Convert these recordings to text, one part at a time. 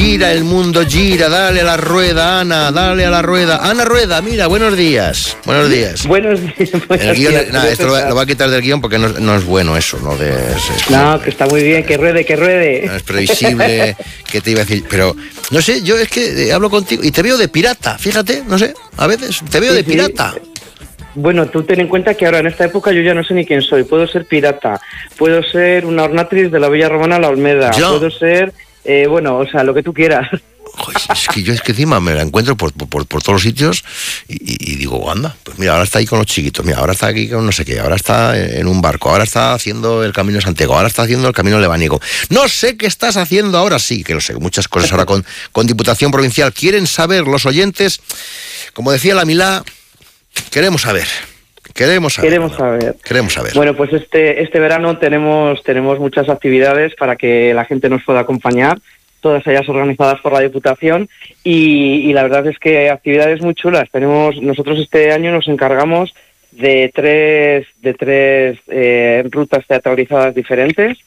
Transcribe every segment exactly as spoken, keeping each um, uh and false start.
gira, el mundo gira. Dale a la rueda, Ana, dale a la rueda. Ana Rueda, mira, buenos días. Buenos días. Buenos días. Buenos el guión, días. Nada, esto lo va, lo va a quitar del guión porque no, no es bueno eso, ¿no? De, es, es no, como, que está muy bien, que ruede, que ruede. No es previsible, que te iba a decir. Pero, no sé, yo es que eh, hablo contigo y te veo de pirata, fíjate, no sé, a veces te veo sí, de pirata. Sí. Bueno, tú ten en cuenta que ahora en esta época yo ya no sé ni quién soy. Puedo ser pirata, puedo ser una ornatriz de la Villa Romana La Olmeda, ¿Yo? puedo ser, eh, bueno, o sea, lo que tú quieras. Joder, es que yo es que encima me la encuentro por, por, por todos los sitios y, y, y digo, anda, pues mira, ahora está ahí con los chiquitos, mira, ahora está aquí con no sé qué, ahora está en un barco, ahora está haciendo el Camino de Santiago, ahora está haciendo el Camino Lebaniego. No sé qué estás haciendo ahora, sí, que lo sé, muchas cosas ahora con, con Diputación Provincial. Quieren saber los oyentes, como decía la Milá, queremos saber. Queremos saber. Queremos saber. Queremos saber. Bueno, pues este este verano tenemos tenemos muchas actividades para que la gente nos pueda acompañar, todas ellas organizadas por la Diputación y, y la verdad es que actividades muy chulas. Tenemos nosotros este año nos encargamos de tres de tres eh, rutas teatralizadas diferentes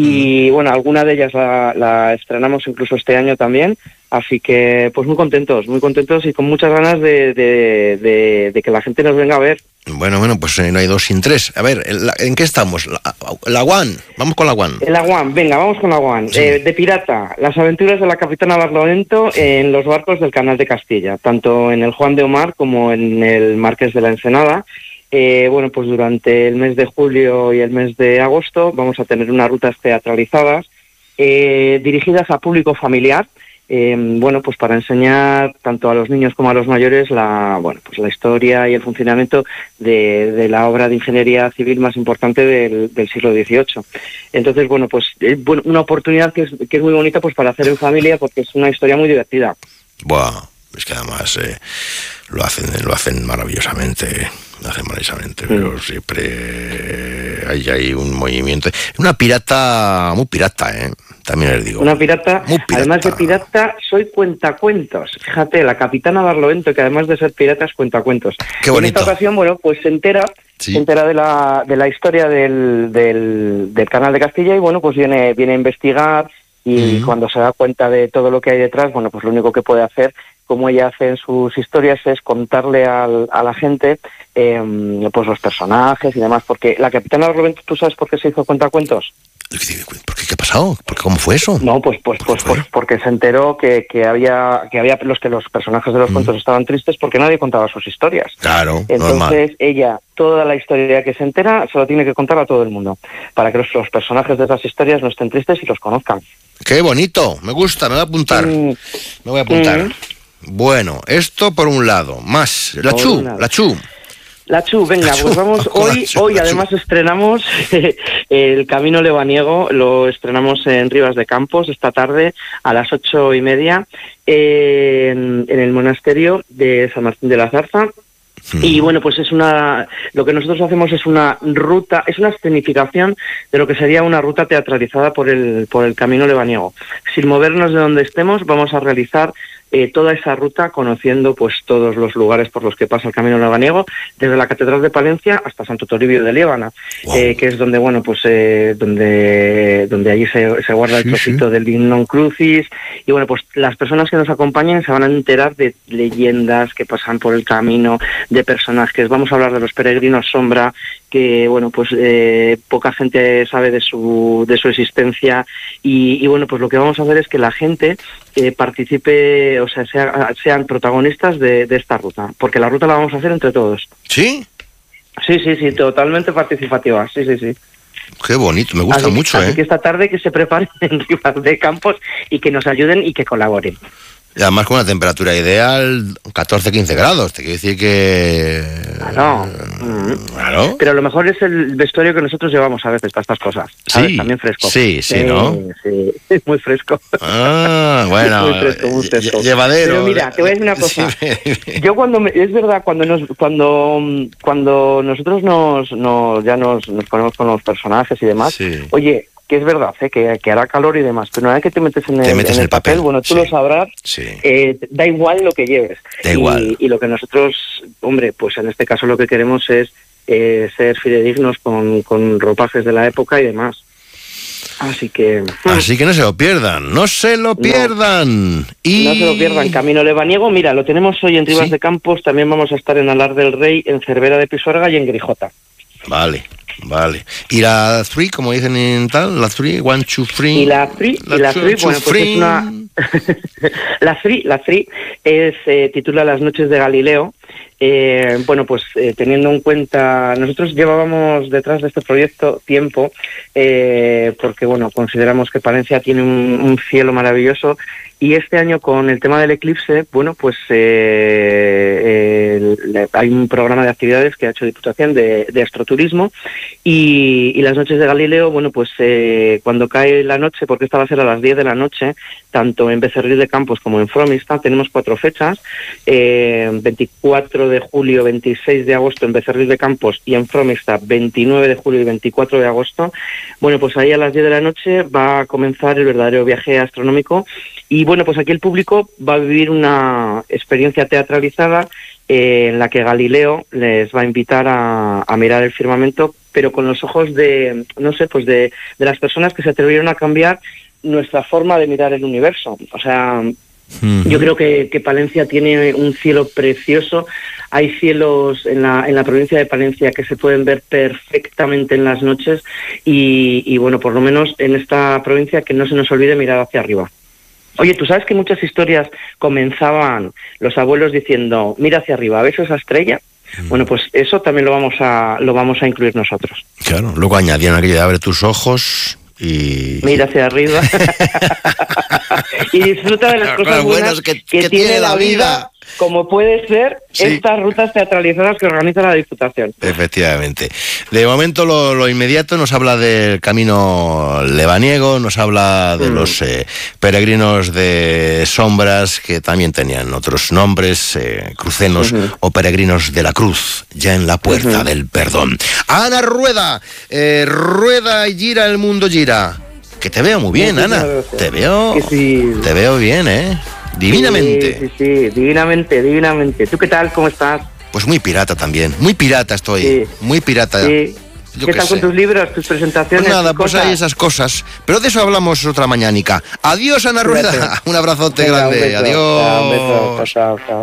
y bueno, alguna de ellas la, la estrenamos incluso este año también. Así que, pues muy contentos, muy contentos y con muchas ganas de, de, de, de que la gente nos venga a ver. Bueno, bueno, pues eh, no hay dos sin tres. A ver, ¿en qué estamos? La, la One, vamos con la One. La One, venga, vamos con la One. Sí. Eh, de pirata, las aventuras de la Capitana Barlovento en los barcos del Canal de Castilla, tanto en el Juan de Omar como en el Marqués de la Ensenada. Eh, bueno, pues durante el mes de julio y el mes de agosto vamos a tener unas rutas teatralizadas eh, dirigidas a público familiar. Eh, bueno, pues para enseñar tanto a los niños como a los mayores la, bueno, pues la historia y el funcionamiento de, de la obra de ingeniería civil más importante del, del siglo dieciocho. Entonces, bueno, pues es una oportunidad que es, que es muy bonita pues para hacer en familia porque es una historia muy divertida. Buah, es que además eh, lo hacen, lo hacen maravillosamente. Lo hacen maravillosamente, pero mm. siempre hay, hay un movimiento. Una pirata, muy pirata, ¿eh? También les digo. Una pirata, pirata, además de pirata, soy cuentacuentos. Fíjate, la Capitana Barlovento, que además de ser pirata es cuentacuentos. Qué bonito. En esta ocasión, bueno, pues se entera, sí. se entera de la de la historia del, del, del Canal de Castilla y, bueno, pues viene, viene a investigar y mm. cuando se da cuenta de todo lo que hay detrás, bueno, pues lo único que puede hacer, como ella hace en sus historias, es contarle al, a la gente eh, pues los personajes y demás, porque la Capitana Barlovento, ¿tú sabes por qué se hizo cuentacuentos? ¿Por qué? ¿Qué ha pasado? ¿Por qué? ¿Cómo fue eso? No, pues pues pues, pues porque se enteró que, que había que había los que los personajes de los mm. cuentos estaban tristes porque nadie contaba sus historias. Claro, entonces normal. Ella toda la historia que se entera se lo tiene que contar a todo el mundo para que los, los personajes de esas historias no estén tristes y los conozcan. Qué bonito, me gusta, me voy a apuntar. Mm. Me voy a apuntar. Mm. Bueno, esto por un lado, más la por Chu, la Chu. La Chu, venga, la Chu, pues vamos, hoy, Chu, hoy además estrenamos el Camino Lebaniego, lo estrenamos en Rivas de Campos esta tarde a las ocho y media en, en el monasterio de San Martín de la Zarza. Mm. Y bueno, pues es una, lo que nosotros hacemos es una ruta, es una escenificación de lo que sería una ruta teatralizada por el, por el Camino Lebaniego. Sin movernos de donde estemos, vamos a realizar Eh, toda esa ruta conociendo pues todos los lugares por los que pasa el Camino Lebaniego, desde la Catedral de Palencia hasta Santo Toribio de Liébana, wow. eh, que es donde bueno pues eh, donde donde allí se, se guarda el sí, trocito sí. del Lignum Crucis y bueno pues las personas que nos acompañen se van a enterar de leyendas que pasan por el camino, de personajes. Vamos a hablar de los peregrinos sombra que bueno pues eh, poca gente sabe de su de su existencia y, y bueno pues lo que vamos a hacer es que la gente eh, participe, o sea, sea sean protagonistas de, de esta ruta, porque la ruta la vamos a hacer entre todos. ¿Sí? Sí, sí, sí, totalmente participativa, sí, sí, sí. Qué bonito, me gusta así, mucho, así ¿eh? que esta tarde que se preparen en Rivas de Campos y que nos ayuden y que colaboren. Y además con una temperatura ideal, catorce a quince grados, te quiero decir que... Claro. Claro. Pero lo mejor es el vestuario que nosotros llevamos a veces para estas cosas. ¿Sabes? Sí. También fresco. Sí, sí, ¿no? Sí, sí. Muy fresco. Ah, bueno. Muy fresco, muy fresco. Llevadero. Pero mira, te voy a decir una cosa. Sí. Yo cuando, me, es verdad, cuando nos, cuando, cuando nosotros nos, nos ya nos, nos ponemos con los personajes y demás, sí. Oye, que es verdad, ¿eh? que, que hará calor y demás, pero una vez que te metes en el, te metes en el, el papel, papel, bueno, tú sí. lo sabrás, sí. eh, da igual lo que lleves. Da igual. Y, y lo que nosotros, hombre, pues en este caso lo que queremos es eh, ser fidedignos con, con ropajes de la época y demás. Así que... Así que no se lo pierdan, no se lo pierdan. No, y... no se lo pierdan. Camino Lebaniego, mira, lo tenemos hoy en Rivas ¿Sí? de Campos, también vamos a estar en Alar del Rey, en Cervera de Pisuerga y en Grijota. Vale, vale. ¿Y la three, como dicen en tal? ¿La three? One, two, three. Y la three, la, y la three, bueno, pues es una... la three, la three es, eh, titula Las noches de Galileo. Eh, bueno, pues eh, teniendo en cuenta, nosotros llevábamos detrás de este proyecto tiempo, eh, porque bueno, consideramos que Palencia tiene un, un cielo maravilloso, y este año con el tema del eclipse, bueno, pues eh, eh, hay un programa de actividades que ha hecho Diputación de, de astroturismo, y, y las noches de Galileo, bueno, pues eh, cuando cae la noche, porque esta va a ser a las diez de la noche, tanto en Becerril de Campos como en Fromista, tenemos cuatro fechas, eh, veinticuatro de julio, veintiséis de agosto en Becerril de Campos y en Fromista veintinueve de julio y veinticuatro de agosto. Bueno, pues ahí a las diez de la noche va a comenzar el verdadero viaje astronómico, y bueno, pues aquí el público va a vivir una experiencia teatralizada eh, en la que Galileo les va a invitar a, a mirar el firmamento, pero con los ojos de, no sé, pues de, de las personas que se atrevieron a cambiar nuestra forma de mirar el universo. O sea, uh-huh. yo creo que, que Palencia tiene un cielo precioso. Hay cielos en la, en la provincia de Palencia que se pueden ver perfectamente en las noches, y, y bueno, por lo menos en esta provincia que no se nos olvide mirar hacia arriba. Oye, ¿tú sabes que muchas historias comenzaban los abuelos diciendo, mira hacia arriba, ¿ves esa estrella? Mm. Bueno, pues eso también lo vamos a lo vamos a incluir nosotros. Claro, luego añadían aquello de abre tus ojos y... mira hacia arriba y disfruta de las cosas claro, buenas bueno, que, que, que tiene, tiene la vida, vida, como puede ser sí. estas rutas teatralizadas que organiza la Diputación. Efectivamente. De momento lo, lo inmediato nos habla del camino lebaniego, nos habla de mm. los eh, peregrinos de sombras, que también tenían otros nombres, eh, crucenos uh-huh. o peregrinos de la cruz, ya en la puerta uh-huh. del perdón. Ana Rueda, eh, rueda y gira, el mundo gira. Que te veo muy bien, sí, Ana. Te veo, sí. te veo bien, ¿eh? Divinamente. Sí, sí, sí, divinamente, divinamente. ¿Tú qué tal? ¿Cómo estás? Pues muy pirata también, muy pirata estoy, sí. muy pirata. Sí. Yo ¿Qué tal sé. con tus libros, tus presentaciones? Pues nada, pues hay esas cosas. Pero de eso hablamos otra mañanica. Adiós, Ana Rueda. Un abrazote Venga, grande. Un beso. Adiós. Chao, un beso. Chao, chao.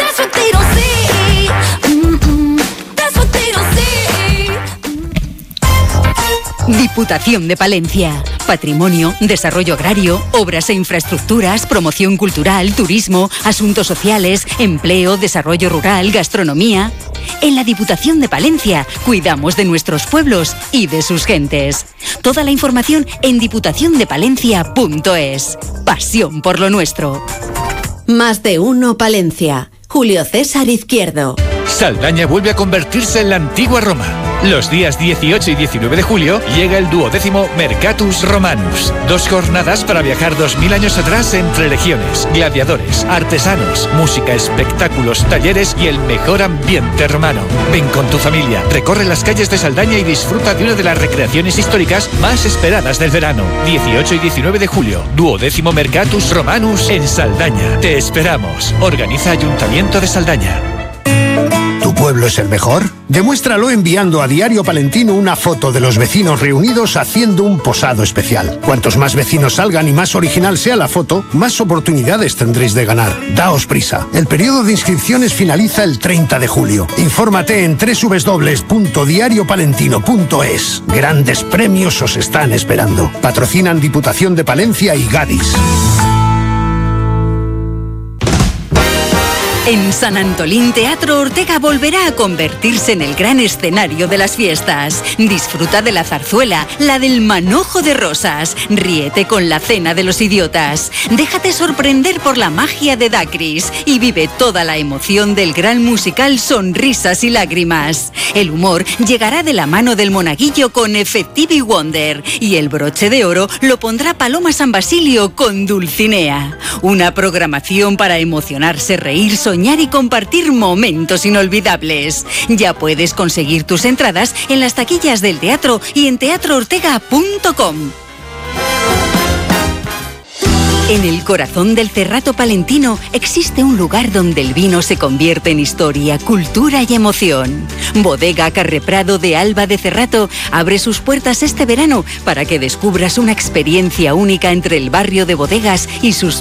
Diputación de Palencia. Patrimonio, desarrollo agrario, obras e infraestructuras, promoción cultural, turismo, asuntos sociales, empleo, desarrollo rural, gastronomía. En la Diputación de Palencia cuidamos de nuestros pueblos y de sus gentes. Toda la información en diputación de palencia punto es. Pasión por lo nuestro. Más de uno Palencia. Julio César Izquierdo. Saldaña vuelve a convertirse en la antigua Roma. Los días dieciocho y diecinueve de julio llega el duodécimo Mercatus Romanus. Dos jornadas para viajar dos mil años atrás entre legiones, gladiadores, artesanos, música, espectáculos, talleres y el mejor ambiente romano. Ven con tu familia, recorre las calles de Saldaña y disfruta de una de las recreaciones históricas más esperadas del verano. dieciocho y diecinueve de julio, duodécimo Mercatus Romanus en Saldaña. Te esperamos. Organiza Ayuntamiento de Saldaña. ¿Tu pueblo es el mejor? Demuéstralo enviando a Diario Palentino una foto de los vecinos reunidos haciendo un posado especial. Cuantos más vecinos salgan y más original sea la foto, más oportunidades tendréis de ganar. Daos prisa. El periodo de inscripciones finaliza el treinta de julio. Infórmate en doble u doble u doble u punto diario palentino punto es. Grandes premios os están esperando. Patrocinan Diputación de Palencia y Gadis. En San Antolín, Teatro Ortega volverá a convertirse en el gran escenario de las fiestas. Disfruta de la zarzuela, la del manojo de rosas. Ríete con la cena de los idiotas. Déjate sorprender por la magia de Dacris y vive toda la emoción del gran musical Sonrisas y Lágrimas. El humor llegará de la mano del monaguillo con Effective Wonder y el broche de oro lo pondrá Paloma San Basilio con Dulcinea. Una programación para emocionarse, reír, soñar y compartir momentos inolvidables. Ya puedes conseguir tus entradas en las taquillas del teatro y en teatro ortega punto com. En el corazón del Cerrato palentino existe un lugar donde el vino se convierte en historia, cultura y emoción. Bodega Carreprado de Alba de Cerrato abre sus puertas este verano para que descubras una experiencia única entre el barrio de bodegas y sus